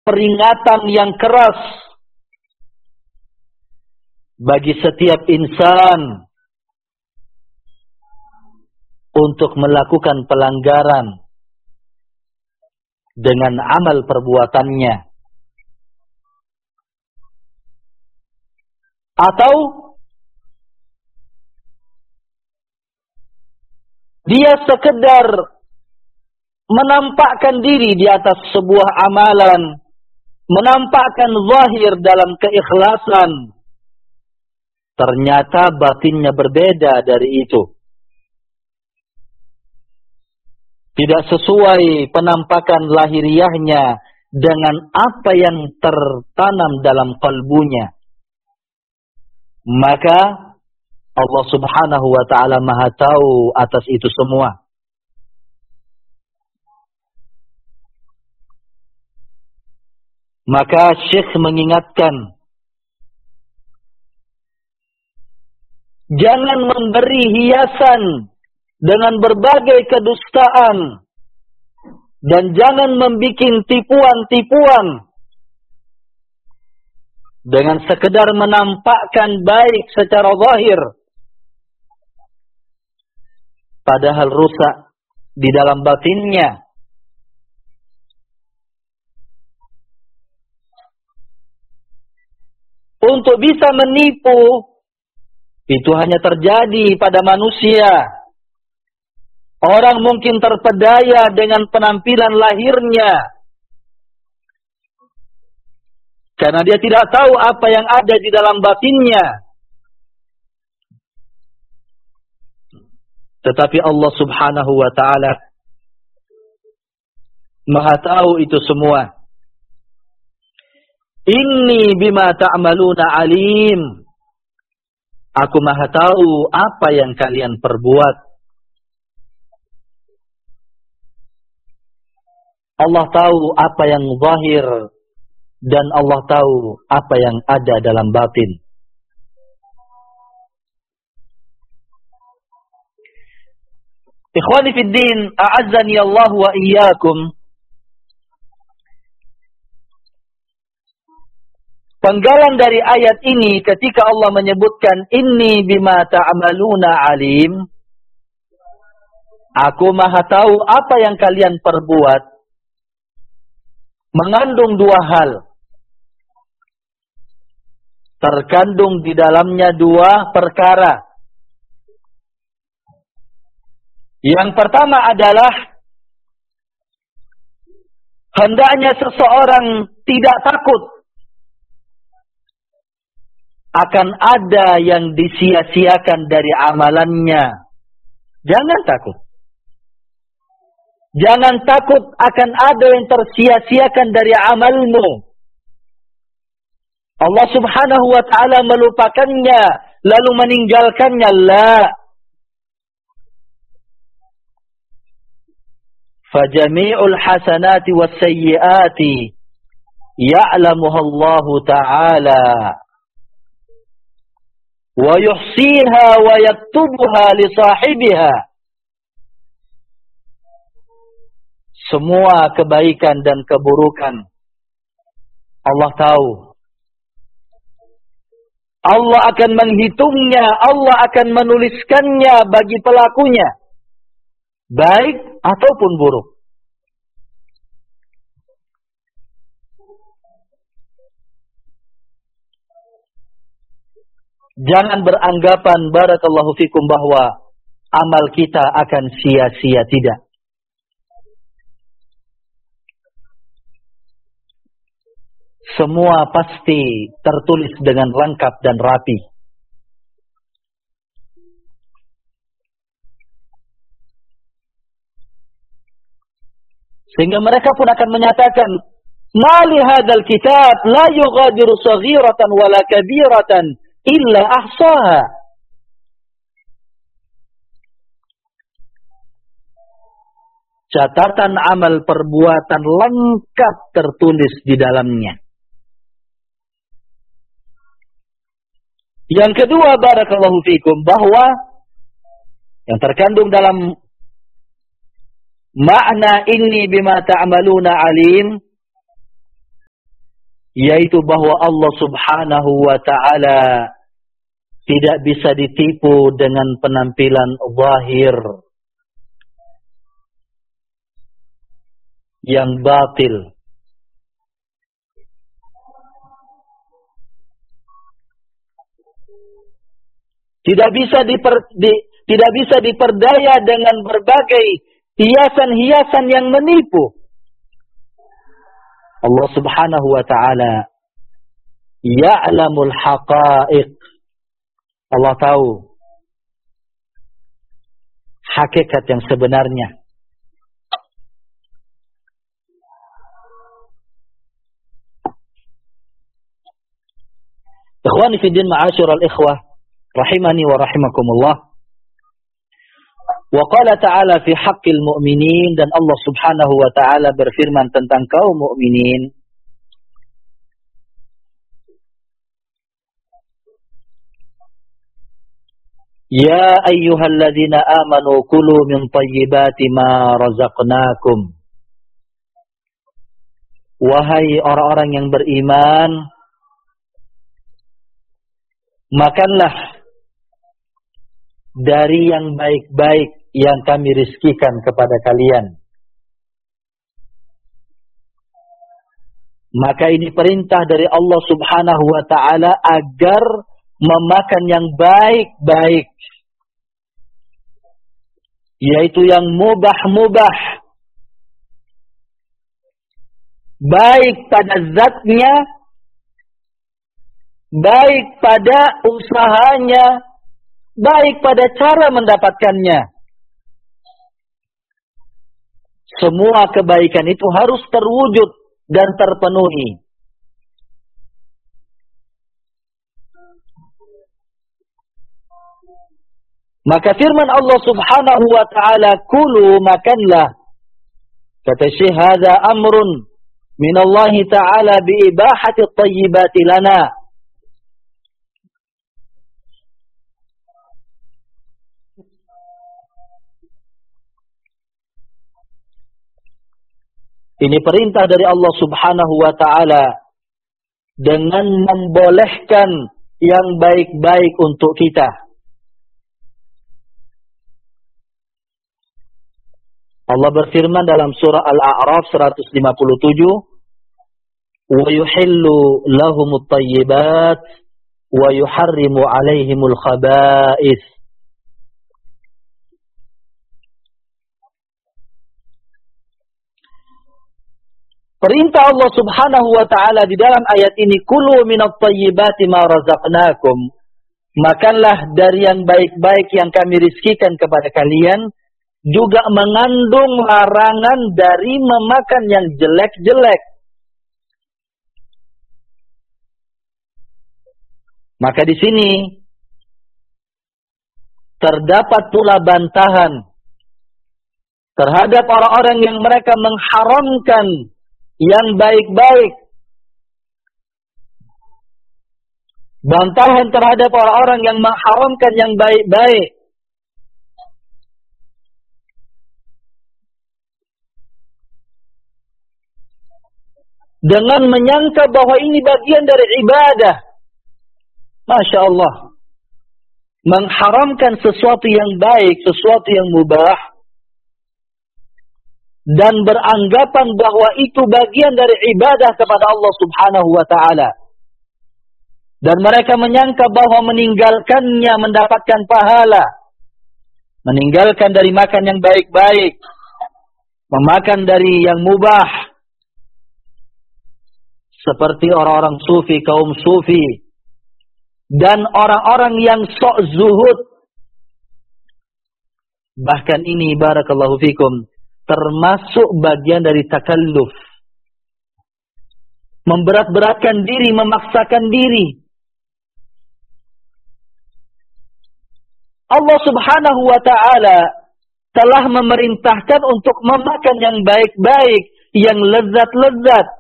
peringatan yang keras bagi setiap insan untuk melakukan pelanggaran dengan amal perbuatannya, atau dia sekedar menampakkan diri di atas sebuah amalan, menampakkan zahir dalam keikhlasan, ternyata batinnya berbeda dari itu. Tidak sesuai penampakan lahiriahnya dengan apa yang tertanam dalam kalbunya. Maka Allah Subhanahu wa ta'ala Maha tahu atas itu semua. Maka Syekh mengingatkan, jangan memberi hiasan dengan berbagai kedustaan, dan jangan membuat tipuan-tipuan dengan sekedar menampakkan baik secara zahir, padahal rusak di dalam batinnya. Untuk bisa menipu, itu hanya terjadi pada manusia. Orang mungkin terpedaya dengan penampilan lahirnya, karena dia tidak tahu apa yang ada di dalam batinnya. Tetapi Allah Subhanahu wa ta'ala Maha tahu itu semua. Inni bima ta'maluna alim. Aku Maha tahu apa yang kalian perbuat. Allah tahu apa yang zahir, dan Allah tahu apa yang ada dalam batin. Ikhwani fid din, a'azzani Allah wa iyyakum. Penggalan dari ayat ini ketika Allah menyebutkan inni bima ta'maluna alim, aku Maha tahu apa yang kalian perbuat, mengandung dua hal. Terkandung di dalamnya dua perkara. Yang pertama adalah hendaknya seseorang tidak takut akan ada yang disia-siakan dari amalannya. Jangan takut. Jangan takut akan ada yang tersia-siakan dari amalmu. Allah Subhanahu wa ta'ala melupakannya lalu meninggalkannya. La. Fajami'ul hasanati was sayyiati ya'lamuha Allah ta'ala wa yuhsiha wa yaktubuha li sahibiha. Semua kebaikan dan keburukan Allah tahu. Allah akan menghitungnya, Allah akan menuliskannya bagi pelakunya, baik ataupun buruk. Jangan beranggapan barakallahu fikum bahwa amal kita akan sia-sia, tidak. Semua pasti tertulis dengan lengkap dan rapi. Sehingga mereka pun akan menyatakan, "Ma li hadzal kitab la yughadiru saghiratan wala kabiratan illa ahsaha." Catatan amal perbuatan lengkap tertulis di dalamnya. Yang kedua, barakallahu fikum, bahwa yang terkandung dalam makna inni bima ta'maluna alim, yaitu bahwa Allah Subhanahu wa ta'ala tidak bisa ditipu dengan penampilan zahir yang batil. Tidak bisa diperdaya dengan berbagai hiasan-hiasan yang menipu. Allah Subhanahu wa ta'ala ya'lamul haqa'iq. Allah tahu hakikat yang sebenarnya. Ikhwani fi din, ma'asyiral ikhwah rahimani wa rahimakumullah. Wa qala ta'ala fi haqqil mu'minin, dan Allah Subhanahu wa ta'ala berfirman tentang kaum mukminin. Ya ayyuhalladzina amanu kulu min thayyibati ma razaqnakum. Wahai orang-orang yang beriman, makanlah dari yang baik-baik yang kami rizkikan kepada kalian. Maka ini perintah dari Allah Subhanahu wa ta'ala agar memakan yang baik-baik, yaitu yang mubah-mubah, baik pada zatnya, baik pada usahanya, baik pada cara mendapatkannya. Semua kebaikan itu harus terwujud dan terpenuhi. Maka firman Allah Subhanahu wa ta'ala, kulu, makanlah. Kata Syekh, hadza amrun min Allah ta'ala bi ibahati at-tayyibati lana. Ini perintah dari Allah Subhanahu wa ta'ala dengan membolehkan yang baik-baik untuk kita. Allah berfirman dalam surah Al-A'raf 157, wa yuhillu lahumut tayyibat wa yuharrimu alaihimul khaba'ith. Perintah Allah Subhanahu wa ta'ala di dalam ayat ini, kulu minat tayyibati ma razaqnakum. Makanlah dari yang baik-baik yang kami rizkikan kepada kalian, juga mengandung larangan dari memakan yang jelek-jelek. Maka di sini terdapat pula bantahan terhadap orang-orang yang mereka mengharamkan yang baik-baik. Bantahan terhadap orang-orang yang mengharamkan yang baik-baik. Dengan menyangka bahwa ini bagian dari ibadah. Masya Allah. Mengharamkan sesuatu yang baik, sesuatu yang mubah, dan beranggapan bahwa itu bagian dari ibadah kepada Allah Subhanahu wa ta'ala. Dan mereka menyangka bahwa meninggalkannya mendapatkan pahala. Meninggalkan dari makan yang baik-baik, memakan dari yang mubah, seperti orang-orang sufi, kaum sufi, dan orang-orang yang sok zuhud. Bahkan ini, barakallahu fikum, termasuk bagian dari takalluf. Memberat-beratkan diri, memaksakan diri. Allah Subhanahu wa ta'ala telah memerintahkan untuk memakan yang baik-baik, yang lezat-lezat.